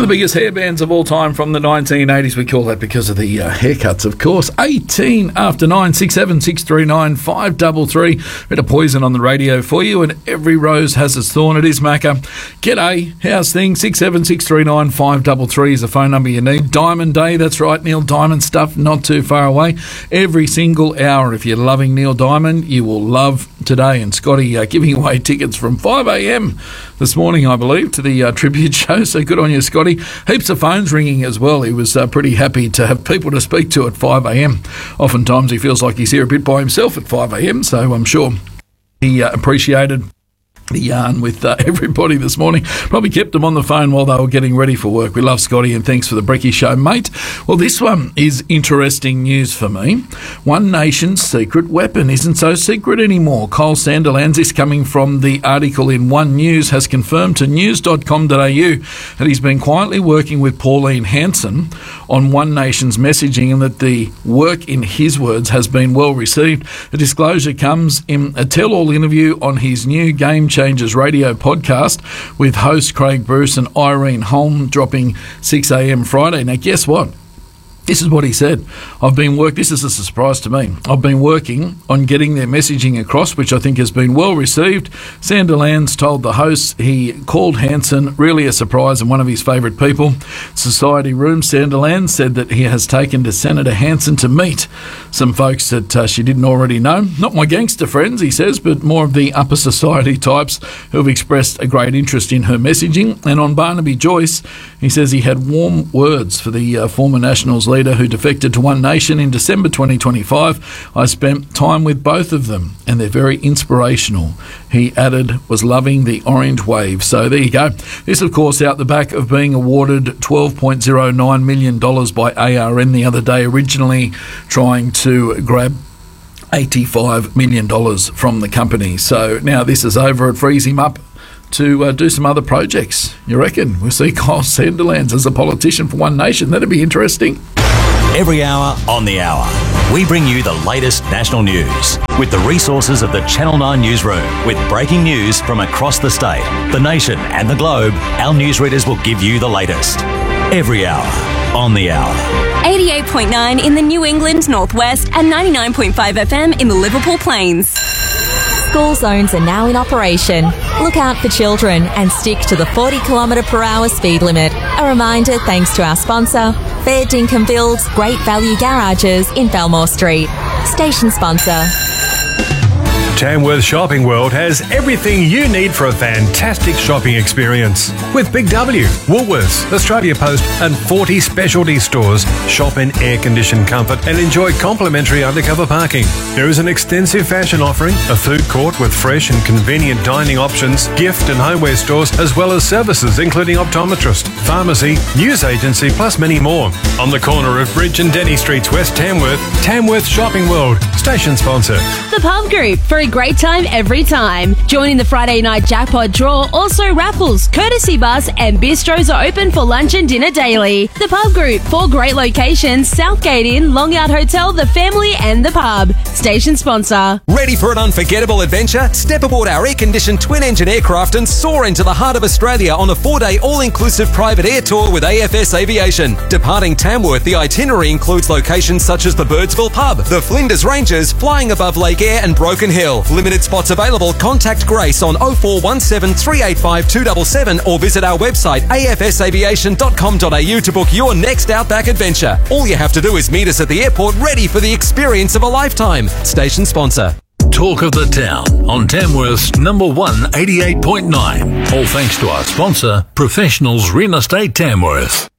the biggest hairbands of all time from the 1980s. We call that because of the haircuts, of course. 18 after 9, 67639 533. Bit of Poison on the radio for you, and every rose has its thorn. It is Macca. G'day, how's things? 67639 533 is the phone number you need. Diamond Day, that's right, Neil Diamond stuff, not too far away. Every single hour, if you're loving Neil Diamond, you will love today. And Scotty giving away tickets from 5 a.m. this morning, I believe, to the tribute show. So good on you, Scotty. Heaps of phones ringing as well. He was pretty happy to have people to speak to at 5 a.m. Oftentimes he feels like he's here a bit by himself at 5 a.m, so I'm sure he appreciated the yarn with everybody this morning. Probably kept them on the phone while they were getting ready for work. We love Scotty, and thanks for the brekkie show, mate. Well, this one is interesting news for me. One nation's secret weapon isn't so secret anymore. Kyle Sandilands, this coming from the article in One News, has confirmed to news.com.au that he's been quietly working with Pauline Hanson on One Nation's messaging, and that the work, in his words, has been well received. The disclosure comes in a tell-all interview on his new Game Changers radio podcast with hosts Craig Bruce and Irene Holm, dropping 6 a.m. Friday. Now, guess what? This is what he said. This is a surprise to me. I've been working on getting their messaging across, which I think has been well received. Sandilands told the hosts he called Hanson really a surprise and one of his favourite people. Society Room, Sandilands said that he has taken to Senator Hanson to meet some folks that she didn't already know. Not my gangster friends, he says, but more of the upper society types who have expressed a great interest in her messaging. And on Barnaby Joyce, he says he had warm words for the former Nationals leader who defected to One Nation in December 2025. I spent time with both of them and they're very inspirational. He added, was loving the orange wave. So there you go. This, of course, out the back of being awarded $12.09 million by ARN the other day, originally trying to grab $85 million from the company. So now this is over. It frees him up to do some other projects. You reckon we'll see Kyle Sandilands as a politician for One Nation? That'd be interesting. Every hour on the hour, we bring you the latest national news with the resources of the Channel 9 newsroom. With breaking news from across the state, the nation and the globe, our newsreaders will give you the latest. Every hour on the hour. 88.9 in the New England Northwest and 99.5 FM in the Liverpool Plains. School zones are now in operation. Look out for children and stick to the 40km/h speed limit. A reminder thanks to our sponsor, Fair Dinkum Build's Great Value Garages in Belmore Street. Station sponsor. Tamworth Shopping World has everything you need for a fantastic shopping experience. With Big W, Woolworths, Australia Post and 40 specialty stores, shop in air-conditioned comfort and enjoy complimentary undercover parking. There is an extensive fashion offering, a food court with fresh and convenient dining options, gift and homeware stores, as well as services including optometrist, pharmacy, news agency, plus many more. On the corner of Bridge and Denny Streets, West Tamworth, Tamworth Shopping World, station sponsor. The Pub Group, for a great time every time. Joining the Friday night jackpot draw, also raffles, courtesy bus and bistros are open for lunch and dinner daily. The Pub Group, 4 great locations: Southgate Inn, Longout Hotel, The Family and The Pub. Station sponsor. Ready for an unforgettable adventure? Step aboard our air-conditioned twin-engine aircraft and soar into the heart of Australia on a 4-day all-inclusive private air tour with AFS Aviation. Departing Tamworth, the itinerary includes locations such as the Birdsville Pub, the Flinders Ranges, flying above Lake Eyre and Broken Hill. Limited spots available. Contact Grace on 0417 385 277 or visit our website afsaviation.com.au to book your next Outback adventure. All you have to do is meet us at the airport, ready for the experience of a lifetime. Station sponsor. Talk of the town on Tamworth's number 1 88.9. All thanks to our sponsor, Professionals Real Estate Tamworth.